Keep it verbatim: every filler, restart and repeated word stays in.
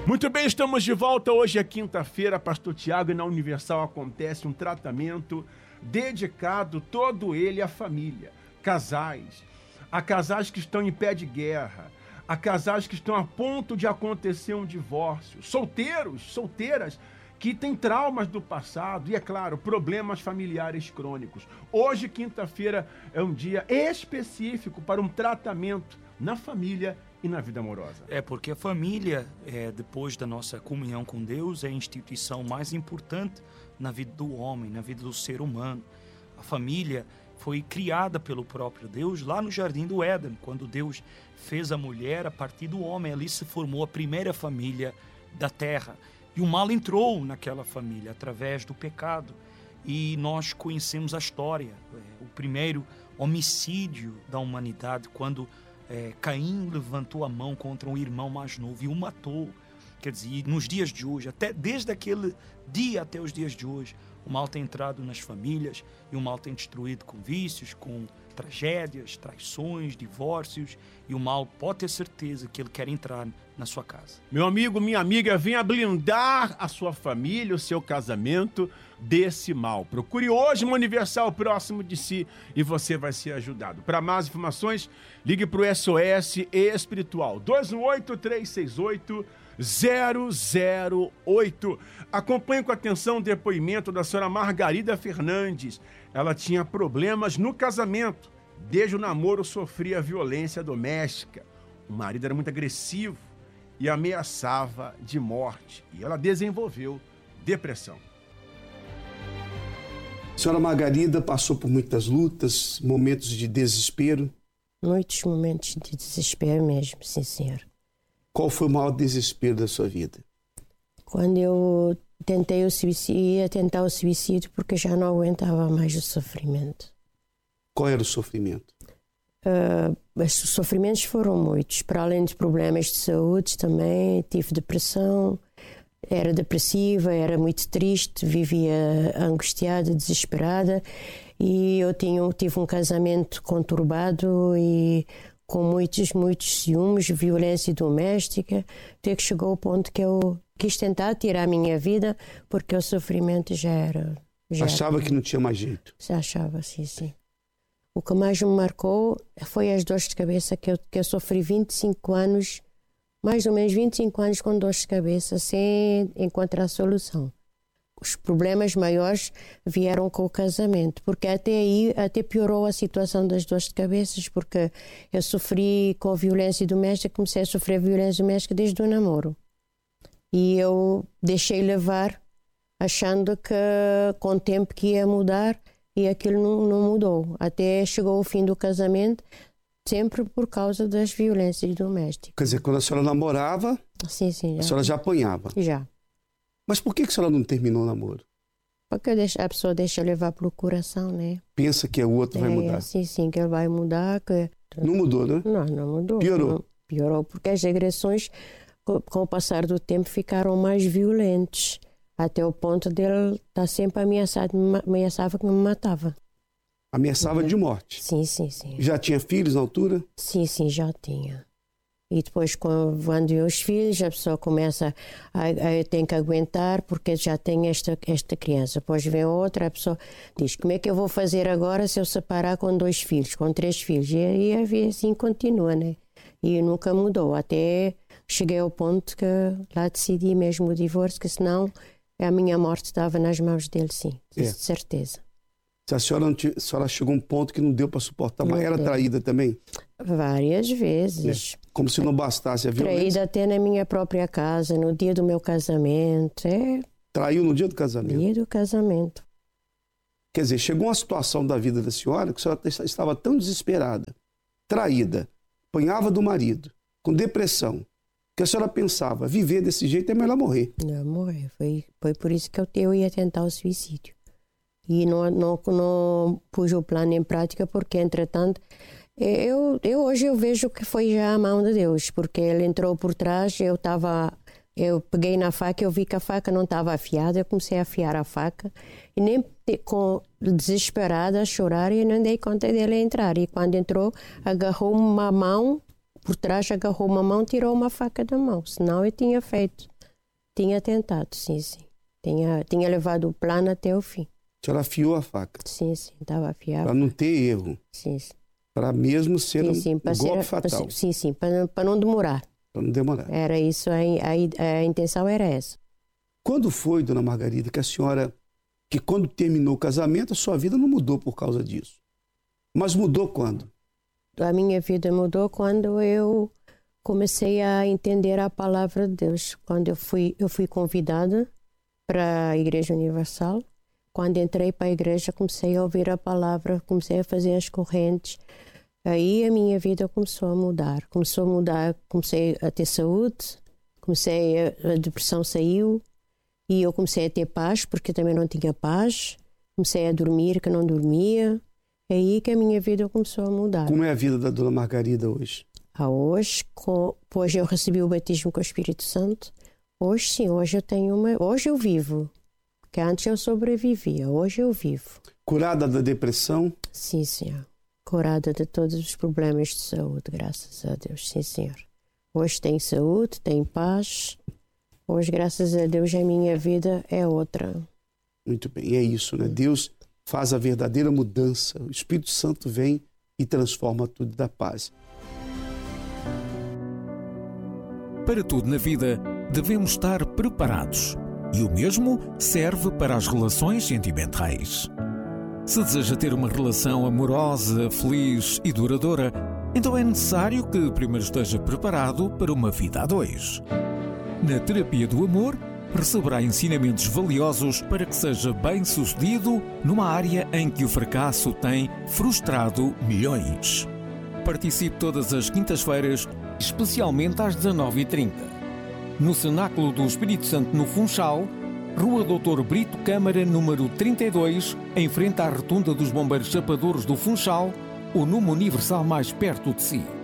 Muito bem, estamos de volta. Hoje é quinta-feira, Pastor Tiago, e na Universal acontece um tratamento dedicado todo ele à família. Casais, a casais que estão em pé de guerra, a casais que estão a ponto de acontecer um divórcio, solteiros, solteiras que têm traumas do passado e, é claro, problemas familiares crônicos. Hoje, quinta-feira, é um dia específico para um tratamento na família e na vida amorosa. É porque a família, é, depois da nossa comunhão com Deus, é a instituição mais importante na vida do homem, na vida do ser humano. A família foi criada pelo próprio Deus lá no Jardim do Éden, quando Deus fez a mulher a partir do homem. Ali se formou a primeira família da terra. E o mal entrou naquela família através do pecado. E nós conhecemos a história, é, o primeiro homicídio da humanidade, quando É, Caim levantou a mão contra um irmão mais novo e o matou. Quer dizer, nos dias de hoje, até desde aquele dia até os dias de hoje, o mal tem entrado nas famílias e o mal tem destruído com vícios, com tragédias, traições, divórcios, e o mal pode ter certeza que ele quer entrar na sua casa. Meu amigo, minha amiga, venha blindar a sua família, o seu casamento desse mal. Procure hoje uma Universal próximo de si e você vai ser ajudado. Para mais informações, ligue para o S O S Espiritual dois um oito, três seis oito, zero zero oito. Acompanhe com atenção o depoimento da senhora Margarida Fernandes. Ela tinha problemas no casamento. Desde o namoro sofria violência doméstica. O marido era muito agressivo e ameaçava de morte. E ela desenvolveu depressão. A senhora Margarida passou por muitas lutas, momentos de desespero. Muitos momentos de desespero mesmo, sim, senhor. Qual foi o maior desespero da sua vida? Quando eu tentei o suicídio, ia tentar o suicídio porque já não aguentava mais o sofrimento. Qual era o sofrimento? Uh, os sofrimentos foram muitos. Para além de problemas de saúde também, tive depressão, era depressiva, era muito triste, vivia angustiada, desesperada, e eu tinha, tive um casamento conturbado e com muitos, muitos ciúmes, violência doméstica, até que chegou ao ponto que eu quis tentar tirar a minha vida porque o sofrimento já era... Já achava era, que não tinha mais jeito? Já achava, sim, sim. O que mais me marcou foi as dores de cabeça, que eu, que eu sofri vinte e cinco anos, mais ou menos vinte e cinco anos com dores de cabeça, sem encontrar solução. Os problemas maiores vieram com o casamento, porque até aí até piorou a situação das dores de cabeça, porque eu sofri com violência doméstica, comecei a sofrer violência doméstica desde o namoro. E eu deixei levar, achando que com o tempo que ia mudar, e aquilo não, não mudou. Até chegou o fim do casamento, sempre por causa das violências domésticas. Quer dizer, quando a senhora namorava, sim, sim, já. A senhora já apanhava? Já. Mas por que a senhora não terminou o namoro? Porque a pessoa deixa levar pelo coração, né? Pensa que o outro é, vai mudar. Sim, sim, que ele vai mudar. Que... Não mudou, né? Não, não mudou. Piorou? Não, piorou, porque as agressões, com, com o passar do tempo, ficaram mais violentas. Até o ponto dele estar sempre ameaçado, ameaçava que me matava. Ameaçava uhum. de morte? Sim, sim, sim. Já tinha filhos na altura? Sim, sim, já tinha. E depois, quando vêm os filhos, a pessoa começa a, a tem que aguentar porque já tem esta, esta criança. Depois vem outra, a pessoa diz, como é que eu vou fazer agora se eu separar com dois filhos, com três filhos? E, e assim continua, né? E nunca mudou. Até cheguei ao ponto que lá decidi mesmo o divórcio, que senão a minha morte estava nas mãos dele, sim. É. De certeza. Se a senhora, não t... a senhora chegou a um ponto que não deu para suportar, mas era traída também? Várias vezes. É. Como se não bastasse a violência. Traída até na minha própria casa, no dia do meu casamento. É. Traiu no dia do casamento? No dia do casamento. Quer dizer, chegou uma situação da vida da senhora que a senhora estava tão desesperada, traída, apanhava do marido, com depressão, que a senhora pensava, viver desse jeito é melhor morrer. Não, morrer. Foi, foi por isso que eu, eu ia tentar o suicídio. E não, não, não pus o plano em prática porque, entretanto, eu, eu hoje eu vejo que foi já a mão de Deus, porque ele entrou por trás, eu estava, eu peguei na faca, eu vi que a faca não estava afiada, eu comecei a afiar a faca e nem com desesperada a chorar e não dei conta dele entrar. E quando entrou, agarrou uma mão por trás, agarrou uma mão, tirou uma faca da mão, senão eu tinha feito Tinha tentado, sim, sim. Tinha, tinha levado o plano até o fim. A senhora afiou a faca. Sim, sim, estava afiado. Para não ter erro. Sim, sim. Para mesmo ser sim, um, sim, um golpe ser, fatal. Para, sim, sim, para, para não demorar. Para não demorar. Era isso, a, a, a intenção era essa. Quando foi, dona Margarida, que a senhora, que quando terminou o casamento, a sua vida não mudou por causa disso? Mas mudou quando? A minha vida mudou quando eu comecei a entender a palavra de Deus. Quando eu fui, eu fui convidada para a Igreja Universal. Quando entrei para a igreja, comecei a ouvir a palavra, comecei a fazer as correntes. Aí a minha vida começou a mudar. Começou a mudar, comecei a ter saúde, comecei a, a depressão saiu e eu comecei a ter paz, porque também não tinha paz. Comecei a dormir, que não dormia. É aí que a minha vida começou a mudar. Como é a vida da dona Margarida hoje? Ah, hoje, com, hoje eu recebi o batismo com o Espírito Santo. Hoje sim, hoje eu tenho uma, hoje eu vivo. Porque antes eu sobrevivia, hoje eu vivo. Curada da depressão? Sim, senhor. Curada de todos os problemas de saúde, graças a Deus, sim, senhor. Hoje tenho saúde, tenho paz. Hoje, graças a Deus, a minha vida é outra. Muito bem, e é isso, né? Deus faz a verdadeira mudança. O Espírito Santo vem e transforma tudo da paz. Para tudo na vida, devemos estar preparados. E o mesmo serve para as relações sentimentais. Se deseja ter uma relação amorosa, feliz e duradoura, então é necessário que primeiro esteja preparado para uma vida a dois. Na terapia do amor, receberá ensinamentos valiosos para que seja bem-sucedido numa área em que o fracasso tem frustrado milhões. Participe todas as quintas-feiras, especialmente às dezanove e trinta. No Cenáculo do Espírito Santo, no Funchal, Rua doutor Brito Câmara, número trinta e dois, em frente à Rotunda dos Bombeiros Chapadores do Funchal, o número universal mais perto de si.